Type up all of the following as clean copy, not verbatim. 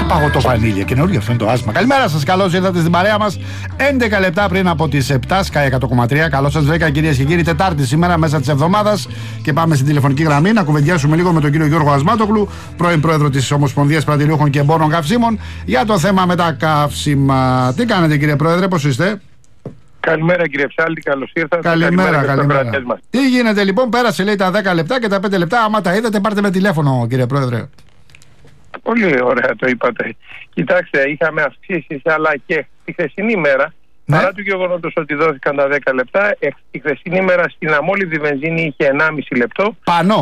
παγωτό βανίλια. Καινούργιο αυτό είναι το άσμα. Καλημέρα σας, καλώς ήρθατε στην παρέα μας. 11 λεπτά πριν από τις 7, Sky 100,3. Καλώς σας βρήκα, κυρίες και κύριοι. Τετάρτη σήμερα, μέσα της εβδομάδας. Και πάμε στην τηλεφωνική γραμμή να κουβεντιάσουμε λίγο με τον κύριο Γιώργο Ασμάτογλου, πρώην πρόεδρο της Ομοσπονδίας Πρατηλιούχων και Εμπόρων Καυσίμων, για το θέμα με τα καύσιμα. Τι κάνετε, κύριε Πρόεδρε, πώς είστε? Καλημέρα, κύριε Ψάλτη, καλώς ήρθατε. Καλημέρα. Τι γίνεται λοιπόν, πέρασε λέει τα 10 λεπτά και τα 5 λεπτά. Άμα τα είδατε, πάρτε με τηλέφωνο, κύριε Πρόεδρε. Πολύ ωραία το είπατε. Κοιτάξτε, είχαμε αυξήσεις, αλλά και τη χθεσινή μέρα, παρά του γεγονότος ότι δόθηκαν τα 10 λεπτά, τη χθεσινή μέρα στην αμόλυβδη βενζίνη είχε 1,5 λεπτό. Πάνω.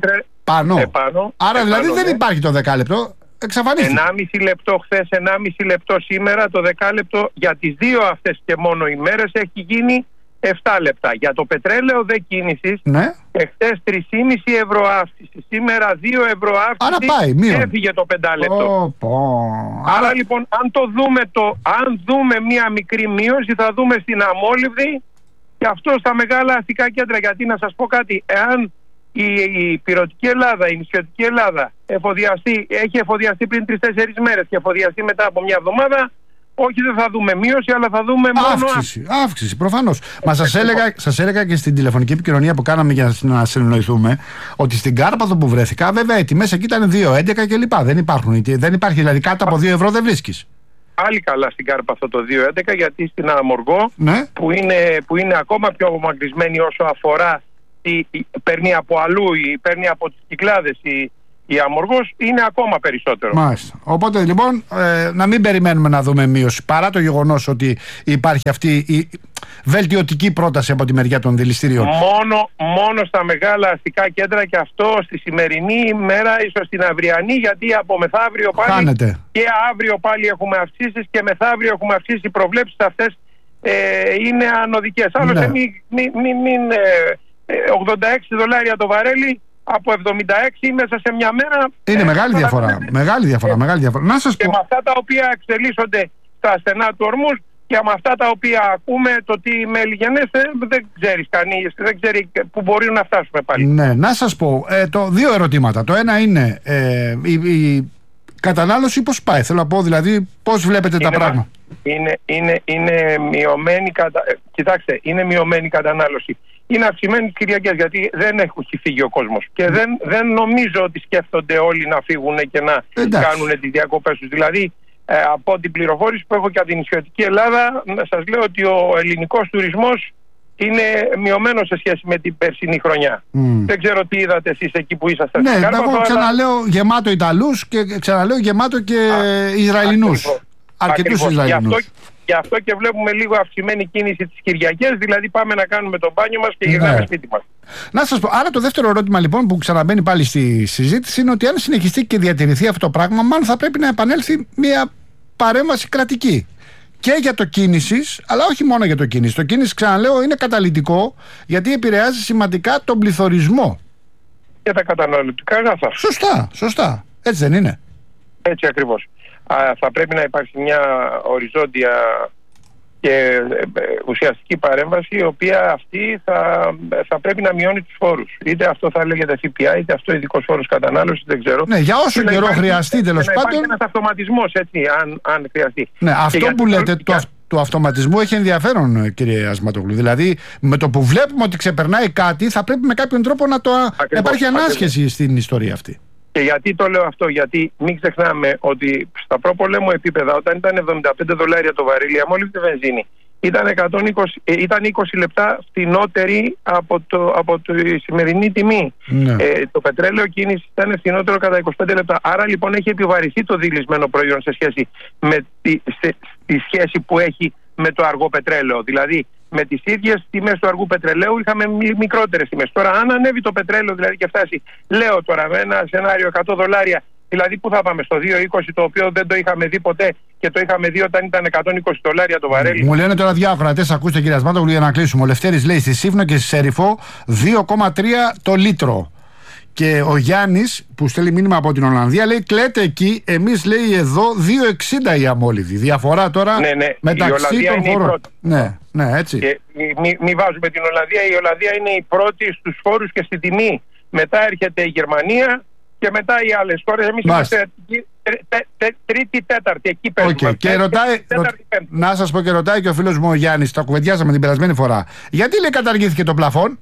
Πάνω. Άρα δηλαδή δεν υπάρχει το 10 λεπτό. 1,5 λεπτό χθες, 1,5 λεπτό σήμερα. Το 10 λεπτό για τις δύο αυτές και μόνο ημέρες έχει γίνει 7 λεπτά. Για το πετρέλαιο δε κίνησης, εχθές 3,5 ευρώ αύξηση, σήμερα 2 ευρώ αύξηση, έφυγε το 5 λεπτό. Άρα λοιπόν αν δούμε μία μικρή μείωση, θα δούμε στην αμόλυβδη και αυτό στα μεγάλα αστικά κέντρα. Γιατί να σας πω κάτι, εάν η πυρωτική Ελλάδα, η νησιωτική Ελλάδα έχει εφοδιαστεί πριν 3-4 μέρες και εφοδιαστεί μετά από μια εβδομάδα, όχι, δεν θα δούμε μείωση, αλλά θα δούμε μόνο αύξηση. Προφανώς. Μα σας έλεγα και στην τηλεφωνική επικοινωνία που κάναμε για να συνεννοηθούμε, ότι στην Κάρπαθο που βρέθηκα, βέβαια οι τιμές εκεί ήταν 2,11 κλπ. Δεν υπάρχει δηλαδή κάτω από 2 ευρώ δεν βρίσκεις. Πάλι καλά στην Κάρπαθο το 2,11, γιατί στην Αμοργό, που είναι ακόμα πιο απομακρυσμένη όσο αφορά, παίρνει από αλλού, παίρνει από τις Κυκλάδες η Αμοργός, είναι ακόμα περισσότερο. Μάλιστα. Οπότε λοιπόν να μην περιμένουμε να δούμε μείωση, παρά το γεγονός ότι υπάρχει αυτή η βελτιωτική πρόταση από τη μεριά των δηληστηρίων. Μόνο στα μεγάλα αστικά κέντρα, και αυτό στη σημερινή ημέρα, ίσως στην αυριανή, γιατί από μεθαύριο πάλι και αύριο πάλι έχουμε αυξήσεις και μεθαύριο έχουμε αυξήσεις. Οι προβλέψεις αυτές είναι ανωδικές. Άλλωστε μην 86 δολάρια το βαρέλι από 76 μέσα σε μια μέρα. Είναι μεγάλη διαφορά. Μεγάλη διαφορά. Να σας πω. Και με αυτά τα οποία εξελίσσονται στα στενά του ορμούς και με αυτά τα οποία ακούμε, το τι μελιγενέστε, δεν ξέρεις κανείς, δεν ξέρει που μπορεί να φτάσουμε πάλι. Ναι, να σας πω δύο ερωτήματα. Το ένα είναι η κατανάλωση πώς πάει. Θέλω να πω δηλαδή πώς βλέπετε τα πράγματα. Είναι μειωμένη Κοιτάξτε, είναι μειωμένη κατανάλωση. Είναι αυξημένη τις Κυριακές, γιατί δεν έχει φύγει ο κόσμος. Και δεν νομίζω ότι σκέφτονται όλοι να φύγουν και να κάνουν τις διακοπές τους. Δηλαδή, από την πληροφόρηση που έχω και από την νησιωτική Ελλάδα, σας λέω ότι ο ελληνικός τουρισμός είναι μειωμένο σε σχέση με την περσινή χρονιά. Δεν ξέρω τι είδατε εσείς εκεί που ήσασταν. Ναι, εγώ ξαναλέω γεμάτο Ιταλούς και ξαναλέω γεμάτο και Ισραηλινούς. Αρκετούς Ισραηλινούς. Γι' αυτό και βλέπουμε λίγο αυξημένη κίνηση τις Κυριακές, δηλαδή πάμε να κάνουμε το μπάνιο μας και γυρνάμε σπίτι μας. Να σας πω, άρα το δεύτερο ερώτημα λοιπόν που ξαναμπαίνει πάλι στη συζήτηση είναι ότι αν συνεχιστεί και διατηρηθεί αυτό το πράγμα, μάλλον θα πρέπει να επανέλθει μια παρέμβαση κρατική. Και για το κίνησης, αλλά όχι μόνο για το κίνηση. Το κίνηση, ξαναλέω, είναι καταλυτικό, γιατί επηρεάζει σημαντικά τον πληθωρισμό. Και τα καταναλωτικά αγαθά. Σωστά. Έτσι δεν είναι? Έτσι ακριβώς. Θα πρέπει να υπάρξει μια οριζόντια και ουσιαστική παρέμβαση, η οποία αυτή θα πρέπει να μειώνει τους φόρους. Είτε αυτό θα λέγεται ΦΠΑ, είτε αυτό ειδικός φόρος κατανάλωσης, δεν ξέρω. Ναι, για όσο καιρό χρειαστεί, τέλος πάντων. Υπάρχει ένας αυτοματισμός, έτσι, αν χρειαστεί. Ναι, αυτό που λέτε του αυτοματισμού έχει ενδιαφέρον, κύριε Ασματογλου. Δηλαδή, με το που βλέπουμε ότι ξεπερνάει κάτι, θα πρέπει με κάποιον τρόπο να υπάρχει ανάσχεση στην ιστορία αυτή. Και γιατί το λέω αυτό? Γιατί μην ξεχνάμε ότι στα προπολέμου επίπεδα, όταν ήταν 75 δολάρια το βαρύλι, η αμόλυβδη βενζίνη ήταν 20 λεπτά φθηνότερη από τη σημερινή τιμή. Το πετρέλαιο κίνηση ήταν φθηνότερο κατά 25 λεπτά. Άρα λοιπόν έχει επιβαρυνθεί το δειλισμένο προϊόν σε σχέση με τη σχέση που έχει με το αργό πετρέλαιο. Δηλαδή, με τις ίδιες τιμές του αργού πετρελαίου είχαμε μικρότερες τιμές. Τώρα, αν ανέβει το πετρέλαιο δηλαδή και φτάσει, λέω τώρα με ένα σενάριο 100 δολάρια, δηλαδή πού θα πάμε, στο 2,20, το οποίο δεν το είχαμε δει ποτέ και το είχαμε δει όταν ήταν 120 δολάρια το βαρέλι. Μου λένε τώρα δύο ακροατές, ακούστε κύριε Ασμάτογλου, για να κλείσουμε. Ο Λευτέρης λέει στη Σύφνο και στη Σέριφο 2,3 το λίτρο. Και ο Γιάννης που στέλνει μήνυμα από την Ολλανδία λέει κλαίτε εκεί, εμείς λέει εδώ 2,60 η αμόλυβδη. Διαφορά τώρα μεταξύ των χωρών. Ναι, έτσι. Και μην βάζουμε την Ολλανδία. Η Ολλανδία είναι η πρώτη στους φόρους και στην τιμή. Μετά έρχεται η Γερμανία και μετά οι άλλες χώρες. Εμείς είμαστε Τρίτη-Τέταρτη, εκεί παίζουμε. Okay. Και ρωτάει, να σας πω, και ρωτάει και ο φίλος μου ο Γιάννης, το κουβεντιάσαμε την περασμένη φορά. Γιατί λέει καταργήθηκε το πλαφόν?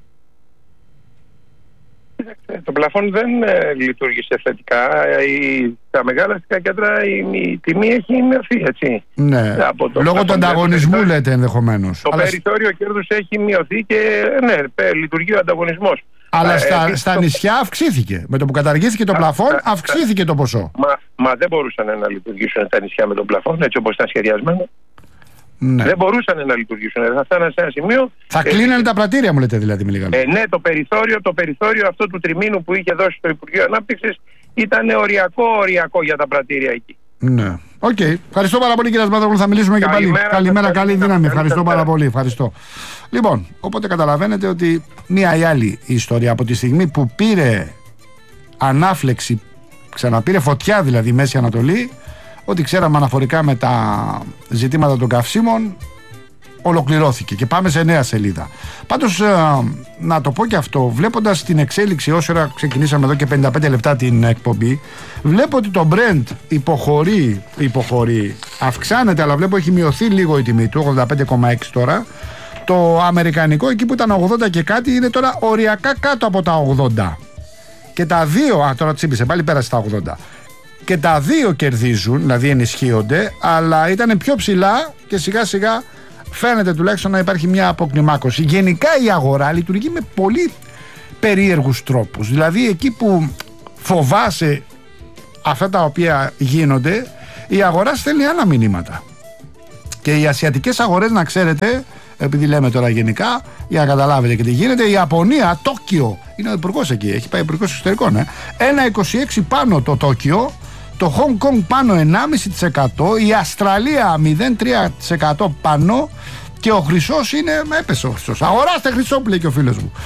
Το πλαφόν δεν λειτουργήσε θετικά. Τα μεγάλα αστικά κέντρα η τιμή έχει μειωθεί, έτσι. Ναι, λόγω του ανταγωνισμού λέτε ενδεχομένως. Το περιθώριο κέρδους έχει μειωθεί και ναι, λειτουργεί ο ανταγωνισμός. Αλλά στα νησιά αυξήθηκε. Με το που καταργήθηκε το πλαφόν, αυξήθηκε το ποσό. Μα δεν μπορούσαν να λειτουργήσουν στα νησιά με το πλαφόν, έτσι όπως ήταν σχεδιασμένο. Ναι. Δεν μπορούσαν να λειτουργήσουν. Θα φτάναν σε ένα σημείο. Θα κλείνανε τα πρατήρια, μου λέτε δηλαδή, με λίγα λόγια. Ναι, το περιθώριο αυτό του τριμήνου που είχε δώσει το Υπουργείο Ανάπτυξης ήταν οριακό για τα πρατήρια εκεί. Ναι. Οκ. Ευχαριστώ πάρα πολύ, κύριε Ασμάτογλου. Θα μιλήσουμε και πάλι. Καλημέρα, καλή δύναμη. Ευχαριστώ πάρα πολύ. Ευχαριστώ. Λοιπόν, οπότε καταλαβαίνετε ότι μία ή άλλη ιστορία από τη στιγμή που πήρε ανάφλεξη, ξαναπήρε φωτιά δηλαδή η Μέση Ανατολή, ό,τι ξέραμε αναφορικά με τα ζητήματα των καυσίμων ολοκληρώθηκε και πάμε σε νέα σελίδα. Πάντως να το πω και αυτό, βλέποντας την εξέλιξη όσο ώρα ξεκινήσαμε εδώ και 55 λεπτά την εκπομπή, βλέπω ότι το Brent υποχωρεί, αυξάνεται, αλλά βλέπω έχει μειωθεί λίγο η τιμή του, 85,6 τώρα. Το αμερικανικό εκεί που ήταν 80 και κάτι είναι τώρα οριακά κάτω από τα 80. Και τα δύο, τώρα τσίπησε πάλι, πέρασε τα 80. Και τα δύο κερδίζουν, δηλαδή ενισχύονται, αλλά ήταν πιο ψηλά και σιγά σιγά φαίνεται τουλάχιστον να υπάρχει μια αποκλιμάκωση. Γενικά η αγορά λειτουργεί με πολύ περίεργους τρόπους. Δηλαδή εκεί που φοβάσαι αυτά τα οποία γίνονται, η αγορά στέλνει άλλα μηνύματα. Και οι ασιατικές αγορές, να ξέρετε, επειδή λέμε τώρα γενικά, για να καταλάβετε και τι γίνεται, η Ιαπωνία, Τόκιο, είναι ο υπουργός εκεί, έχει πάει υπουργός εξωτερικών, 1,26 πάνω το Τόκιο, το Χονγκ Κονγκ πάνω 1,5%, η Αυστραλία 0,3% πάνω και ο χρυσός είναι, έπεσε ο χρυσός. Αγοράστε χρυσό που λέει και ο φίλος μου.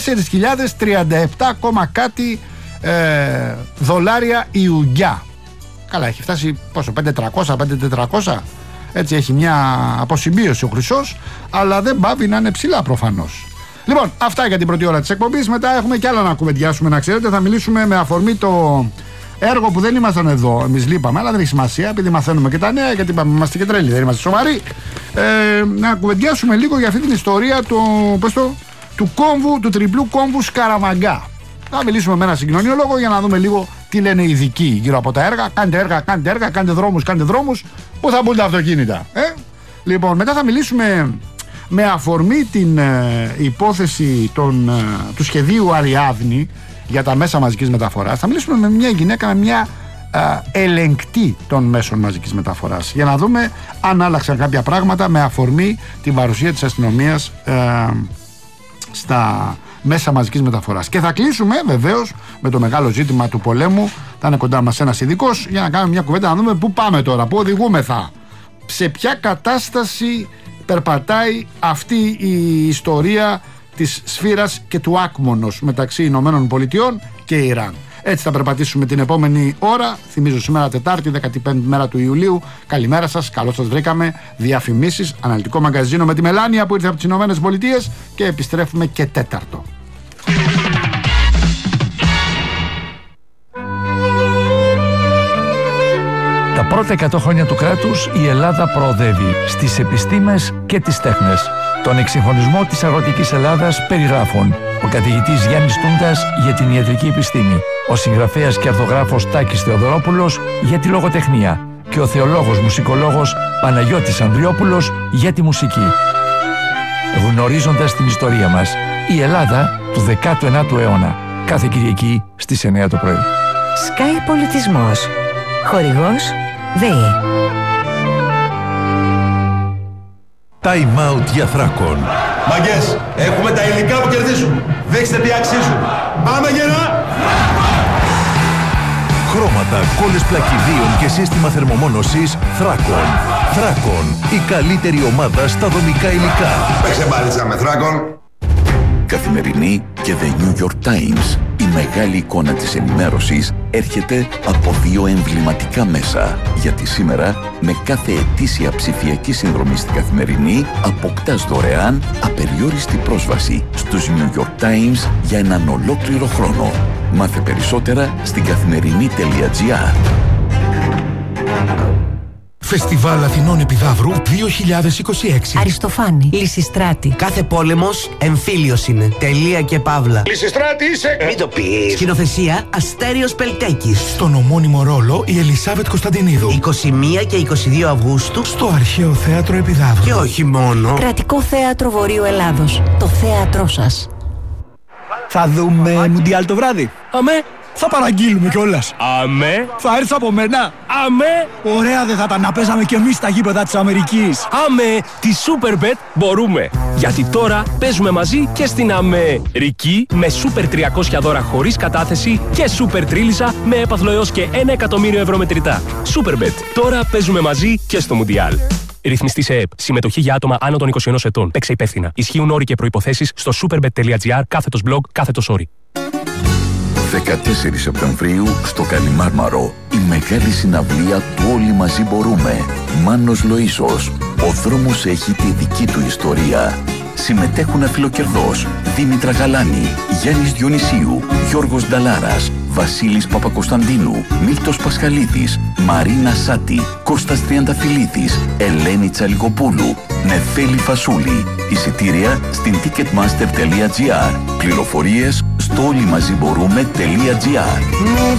4.037 κάτι δολάρια η ουγγιά. Καλά, έχει φτάσει πόσο, 5.300, 5.400. Έτσι έχει μια αποσυμπίωση ο χρυσός, αλλά δεν πάβει να είναι ψηλά προφανώς. Λοιπόν, αυτά για την πρώτη ώρα της εκπομπής. Μετά έχουμε κι άλλα να κουβεντιάσουμε, να ξέρετε. Θα μιλήσουμε με αφορμή το έργο που δεν ήμασταν εδώ. Εμείς λείπαμε, αλλά δεν έχει σημασία, επειδή μαθαίνουμε και τα νέα, γιατί είμαστε και τρέλοι, δεν είμαστε σοβαροί. Να κουβεντιάσουμε λίγο για αυτή την ιστορία του κόμβου, του τριπλού κόμβου Σκαραμαγκά. Θα μιλήσουμε με ένα συγκοινωνιολόγο για να δούμε λίγο τι λένε οι ειδικοί γύρω από τα έργα. Κάντε έργα, κάντε δρόμους. Πού θα μπουν τα αυτοκίνητα. Λοιπόν, μετά θα μιλήσουμε με αφορμή την υπόθεση του σχεδίου Αριάδνη για τα μέσα μαζικής μεταφοράς. Θα μιλήσουμε με μια γυναίκα, με μια ελεγκτή των μέσων μαζικής μεταφοράς, για να δούμε αν άλλαξαν κάποια πράγματα με αφορμή την παρουσία της αστυνομίας στα μέσα μαζικής μεταφοράς. Και θα κλείσουμε βεβαίως με το μεγάλο ζήτημα του πολέμου. Θα είναι κοντά μας ένας ειδικός για να κάνουμε μια κουβέντα, να δούμε πού πάμε τώρα, πού οδηγούμεθα, σε ποια κατάσταση περπατάει αυτή η ιστορία της σφύρας και του άκμονος μεταξύ Ηνωμένων Πολιτειών και Ιράν. Έτσι θα περπατήσουμε την επόμενη ώρα. Θυμίζω σήμερα Τετάρτη, 15η μέρα του Ιουλίου. Καλημέρα σας, καλώς σας βρήκαμε. Διαφημίσεις, αναλυτικό μαγκαζίνο με τη Μελάνια που ήρθε από τις Ηνωμένες Πολιτείες και επιστρέφουμε και τέταρτο. Τα πρώτα 100 χρόνια του κράτους η Ελλάδα προοδεύει στις επιστήμες και τις τέχνες. Τον εξυγχρονισμό της αγροτικής Ελλάδας περιγράφουν ο καθηγητής Γιάννης Τούντας για την ιατρική επιστήμη, ο συγγραφέας και αρθογράφος Τάκης Θεοδωρόπουλος για τη λογοτεχνία και ο θεολόγος μουσικολόγος Παναγιώτης Ανδριόπουλος για τη μουσική. Γνωρίζοντας την ιστορία μας, η Ελλάδα του 19ου αιώνα. Κάθε Κυριακή στις 9 το πρωί. Sky Πολιτισμός. Χορηγός ΔΕΗ. Time out για Θράκον. Μαγκές, έχουμε τα υλικά που κερδίζουν. Δείξτε τι αξίζουν. Πάμε γερά! Χρώματα, κόλλες πλακιδίων και σύστημα θερμομόνωσης Θράκον. Θράκον, η καλύτερη ομάδα στα δομικά υλικά. Παίξε μπάλιτσα με Θράκον. Καθημερινή και The New York Times. Η μεγάλη εικόνα της ενημέρωσης έρχεται από δύο εμβληματικά μέσα. Γιατί σήμερα, με κάθε ετήσια ψηφιακή συνδρομή στην Καθημερινή, αποκτάς δωρεάν απεριόριστη πρόσβαση στους New York Times για έναν ολόκληρο χρόνο. Μάθε περισσότερα στην καθημερινή.gr. Φεστιβάλ Αθηνών Επιδαύρου 2026. Αριστοφάνη. Λυσιστράτη. Κάθε πόλεμος εμφύλιος είναι. Τελεία και παύλα. Λυσιστράτη είσαι! Μην το πεις. Σκηνοθεσία Αστέριος Πελτέκης. Στον ομώνυμο ρόλο η Ελισάβετ Κωνσταντινίδου. 21 και 22 Αυγούστου. Στο Αρχαίο Θέατρο Επιδαύρου. Και όχι μόνο. Κρατικό Θέατρο Βορείου Ελλάδος. Το θέατρό σας. Θα δούμε Μουντιάλ το βράδυ. Αμέ. Θα παραγγείλουμε κιόλας. Αμέ. Θα έρθει από μένα. Αμέ. Ωραία δεν θα ήταν να παίζαμε κι εμείς στα γήπεδα της Αμερικής. Αμέ. Τη Superbet μπορούμε. Γιατί τώρα παίζουμε μαζί και στην Αμερική με Super 300 δώρα χωρίς κατάθεση και Super Τρίλισσα με έπαθλο έως και 1 εκατομμύριο ευρώ μετρητά. Superbet. Τώρα παίζουμε μαζί και στο Μουντιάλ. Ρυθμιστή σε ΕΕΠ. Συμμετοχή για άτομα άνω των 21 ετών. Παίξε υπεύθυνα. Ισχύουν όροι και προϋποθέσεις στο superbet.gr/blog/όροι. 14 Σεπτεμβρίου στο Καλιμάρμαρο. Η μεγάλη συναυλία του Όλοι Μαζί Μπορούμε. Μάνος Λοΐσος. Ο δρόμος έχει τη δική του ιστορία. Συμμετέχουν Αφιλοκερδός, Δήμητρα Γαλάνη, Γιάννης Διονυσίου, Γιώργος Νταλάρας, Βασίλης Παπακοσταντίνου, Μίλτος Πασχαλίδης, Μαρίνα Σάτη, Κώστας Τριανταφυλλίδης, Ελένη Τσαλικοπούλου, Νεφέλη Φασούλη. Εισιτήρια στην ticketmaster.gr. Πληροφορίες στο όλημαζιμπορούμε.gr.